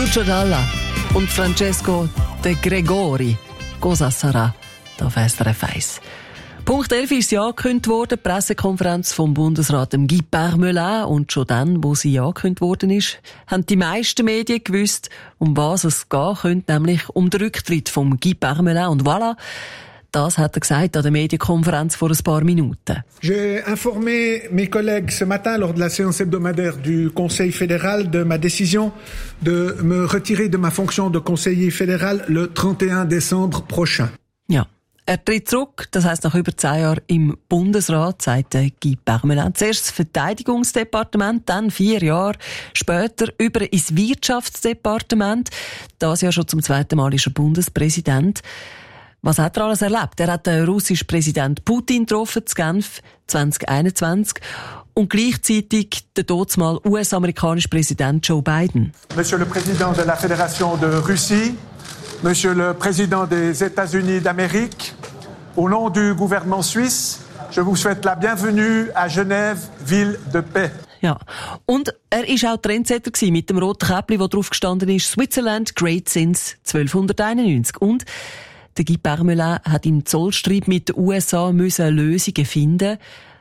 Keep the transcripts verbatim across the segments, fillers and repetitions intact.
Lucio Dalla und Francesco De Gregori. Cosa sarà? Da auf S R F eins. Punkt elf ist ja angekündigt worden, die Pressekonferenz vom Bundesrat Guy Parmelin. Und schon dann, wo sie angekündigt worden ist, haben die meisten Medien gewusst, um was es gehen könnte, nämlich um den Rücktritt von Guy Parmelin. Und voilà, das hat er gesagt an der Medienkonferenz vor ein paar Minuten. J'ai informé mes collègues ce matin lors de la séance hebdomadaire du Conseil fédéral de ma décision de me retirer de ma fonction de conseiller fédéral le trente et un décembre prochain. Ja. Er tritt zurück, das heisst nach über zehn Jahren im Bundesrat, sagt Guy Parmelin. Zuerst das Verteidigungsdepartement, dann vier Jahre später über ins Wirtschaftsdepartement. Das ja schon zum zweiten Mal ist er Bundespräsident. Was hat er alles erlebt? Er hat den russischen Präsident Putin getroffen, zu Genf zwanzig einundzwanzig. Und gleichzeitig den damals U S-amerikanischen Präsident Joe Biden. Monsieur le Président de la Fédération de Russie, Monsieur le Président des États-Unis d'Amérique, au nom du gouvernement suisse, je vous souhaite la bienvenue à Genève, ville de paix. Ja, und er war auch Trendsetter gewesen, mit dem roten Käppli, wo drauf gestanden ist, Switzerland great since zwölfhunderteinundneunzig. Und der Guy Parmelin hat im Zollstreit mit den U S A müssen Lösungen finden.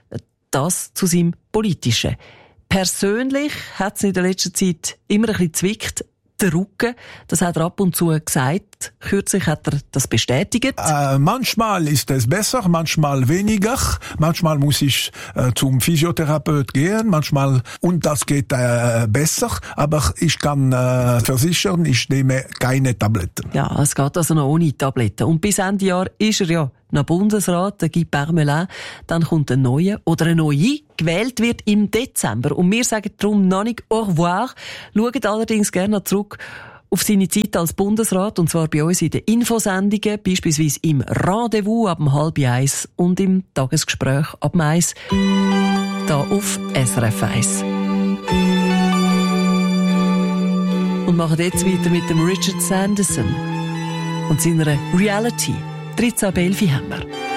Das zu seinem Politischen. Persönlich hat es in der letzten Zeit immer ein bisschen zwickt. Der Rücken, das hat er ab und zu gesagt. Kürzlich hat er das bestätigt. Äh, manchmal ist es besser, manchmal weniger. Manchmal muss ich äh, zum Physiotherapeut gehen, manchmal, und das geht äh, besser. Aber ich kann äh, versichern, ich nehme keine Tabletten. Ja, es geht also noch ohne Tabletten. Und bis Ende Jahr ist er ja noch Bundesrat, der Guy Parmelin. Dann kommt ein neuer oder eine neue. Gewählt wird im Dezember. Und wir sagen darum noch nicht au revoir. Schauen allerdings gerne zurück auf seine Zeit als Bundesrat, und zwar bei uns in den Infosendungen, beispielsweise im Rendezvous ab halb eins und im Tagesgespräch ab eins, da auf S R F eins. Und machen jetzt weiter mit dem Richard Sanderson und seiner Reality. dreizehn ab elf haben wir.